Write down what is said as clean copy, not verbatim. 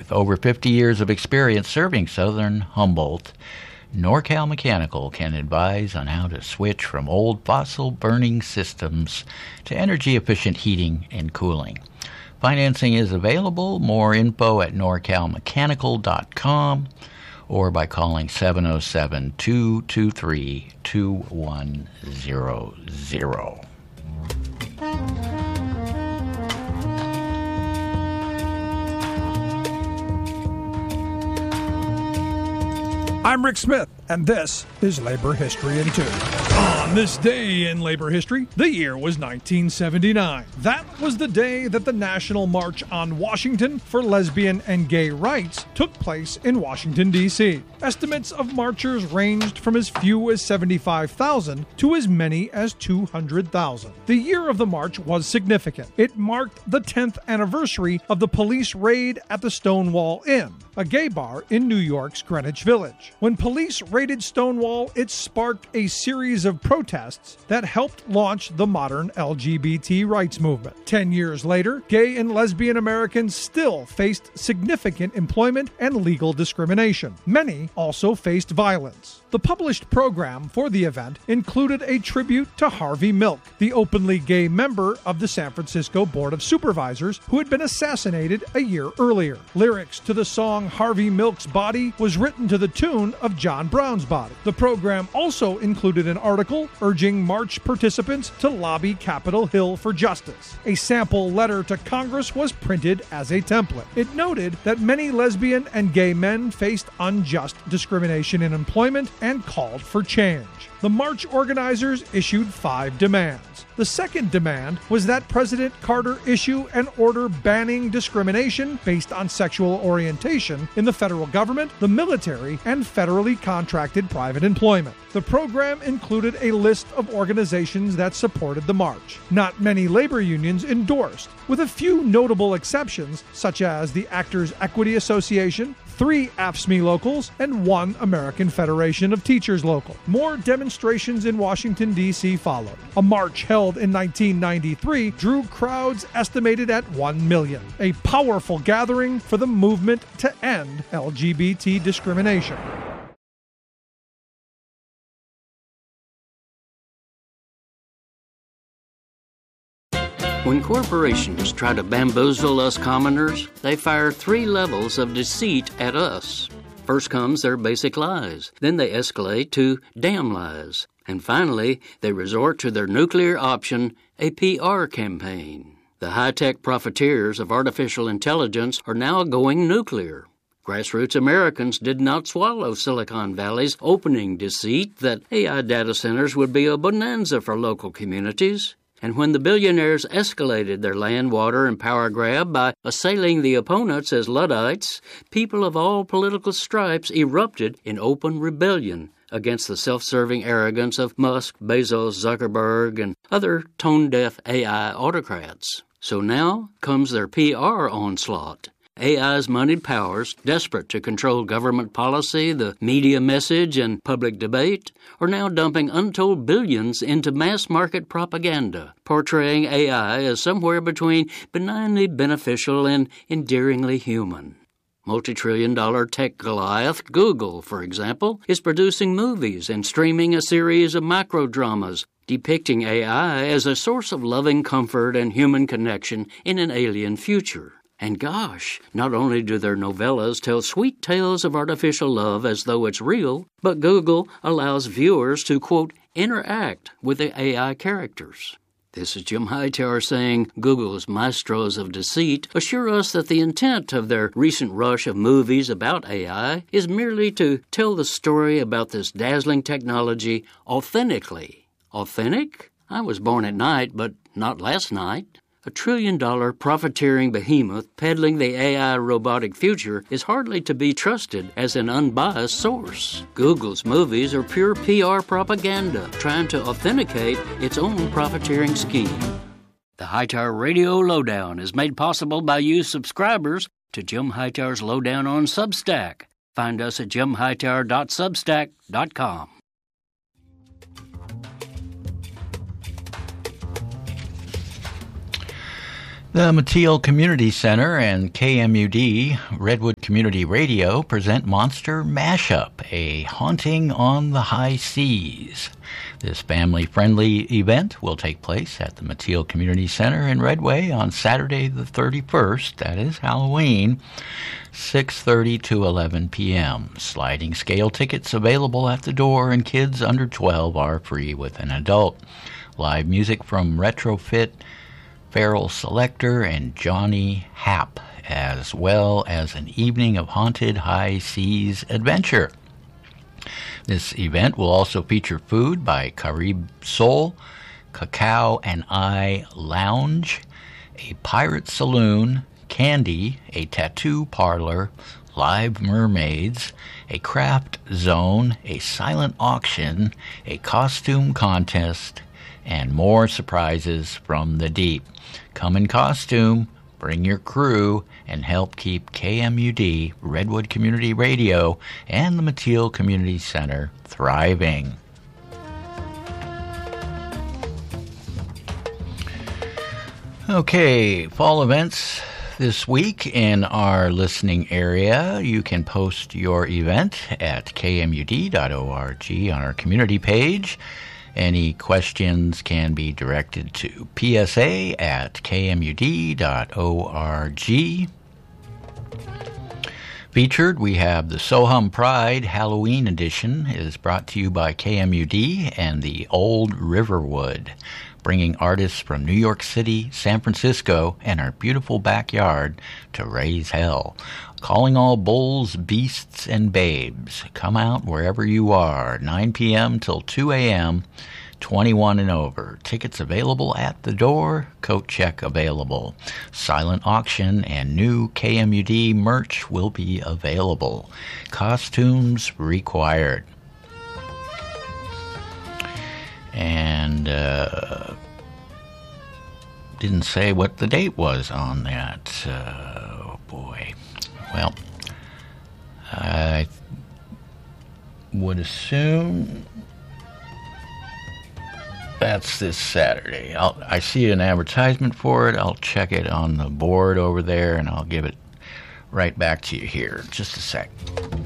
With over 50 years of experience serving southern Humboldt, NorCal Mechanical can advise on how to switch from old fossil-burning systems to energy-efficient heating and cooling. Financing is available. More info at norcalmechanical.com or by calling 707-223-2100. I'm Rick Smith, and this is Labor History in 2. On this day in labor history, the year was 1979. That was the day that the National March on Washington for lesbian and gay rights took place in Washington, D.C. Estimates of marchers ranged from as few as 75,000 to as many as 200,000. The year of the march was significant. It marked the 10th anniversary of the police raid at the Stonewall Inn, a gay bar in New York's Greenwich Village. When police raided Stonewall, it sparked a series of protests that helped launch the modern LGBT rights movement. 10 years later, gay and lesbian Americans still faced significant employment and legal discrimination. Many also faced violence. The published program for the event included a tribute to Harvey Milk, the openly gay member of the San Francisco Board of Supervisors who had been assassinated a year earlier. Lyrics to the song Harvey Milk's Body was written to the tune of John Brown's Body. The program also included an article urging march participants to lobby Capitol Hill for justice. A sample letter to Congress was printed as a template. It noted that many lesbian and gay men faced unjust discrimination in employment and called for change. The march organizers issued 5 demands. The second demand was that President Carter issue an order banning discrimination based on sexual orientation in the federal government, the military, and federally contracted private employment. The program included a list of organizations that supported the march. Not many labor unions endorsed, with a few notable exceptions, such as the Actors Equity Association, 3 AFSCME locals, and 1 American Federation of Teachers local. More demonstrations in Washington, D.C. followed. A march held in 1993 drew crowds estimated at 1 million, a powerful gathering for the movement to end LGBT discrimination. When corporations try to bamboozle us commoners, they fire 3 levels of deceit at us. First comes their basic lies. Then they escalate to damn lies. And finally, they resort to their nuclear option, a PR campaign. The high-tech profiteers of artificial intelligence are now going nuclear. Grassroots Americans did not swallow Silicon Valley's opening deceit that AI data centers would be a bonanza for local communities. And when the billionaires escalated their land, water, and power grab by assailing the opponents as Luddites, people of all political stripes erupted in open rebellion against the self-serving arrogance of Musk, Bezos, Zuckerberg, and other tone-deaf AI autocrats. So now comes their PR onslaught. AI's moneyed powers, desperate to control government policy, the media message, and public debate, are now dumping untold billions into mass-market propaganda, portraying AI as somewhere between benignly beneficial and endearingly human. Multi-trillion-dollar tech Goliath, Google, for example, is producing movies and streaming a series of microdramas depicting AI as a source of loving comfort and human connection in an alien future. And gosh, not only do their novellas tell sweet tales of artificial love as though it's real, but Google allows viewers to, quote, interact with the AI characters. This is Jim Hightower saying Google's maestros of deceit assure us that the intent of their recent rush of movies about AI is merely to tell the story about this dazzling technology authentically. Authentic? I was born at night, but not last night. A trillion-dollar profiteering behemoth peddling the AI robotic future is hardly to be trusted as an unbiased source. Google's movies are pure PR propaganda, trying to authenticate its own profiteering scheme. The Hightower Radio Lowdown is made possible by you subscribers to Jim Hightower's Lowdown on Substack. Find us at jimhightower.substack.com. The Mateel Community Center and KMUD Redwood Community Radio present Monster Mashup, a haunting on the high seas. This family-friendly event will take place at the Mateel Community Center in Redway on Saturday the 31st, that is Halloween, 6:30 to 11 p.m. Sliding scale tickets available at the door, and kids under 12 are free with an adult. Live music from Retrofit, Feral Selector, and Johnny Happ, as well as an evening of haunted high seas adventure. This event will also feature food by Carib Soul, Cacao and I Lounge, a pirate saloon, candy, a tattoo parlor, live mermaids, a craft zone, a silent auction, a costume contest, and more surprises from the deep. Come in costume, bring your crew, and help keep KMUD, Redwood Community Radio, and the Mateel Community Center thriving. Okay, fall events this week in our listening area. You can post your event at kmud.org on our community page. Any questions can be directed to psa@kmud.org. Featured, we have the Soham Pride Halloween Edition is brought to you by KMUD and the Old Riverwood, bringing artists from New York City, San Francisco, and our beautiful backyard to raise hell. Calling all bulls, beasts, and babes. Come out wherever you are, 9 p.m. till 2 a.m., 21 and over. Tickets available at the door, coat check available. Silent auction and new KMUD merch will be available. Costumes required. And didn't say what the date was on that. Oh boy. Well, I would assume that's this Saturday. I see an advertisement for it. I'll check it on the board over there, and I'll give it right back to you here. Just a sec.